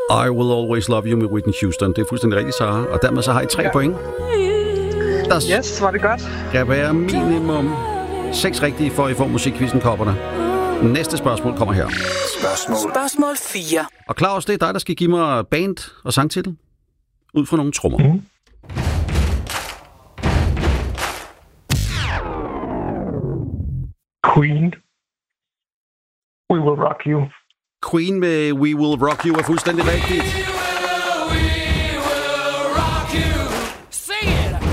I Will Always Love You med Whitney Houston. Det er fuldstændig rigtigt, Sara. Og dermed så har I 3 point. Yes, var det godt. Skal være minimum 6 rigtige, for at I får musikquizzen kopperne. Næste spørgsmål kommer her. Spørgsmål 4. Og Claus, det er dig, der skal give mig band og sangtitel ud fra nogle trommer. Queen. We Will Rock You. Queen med We Will Rock You er fuldstændig rigtigt.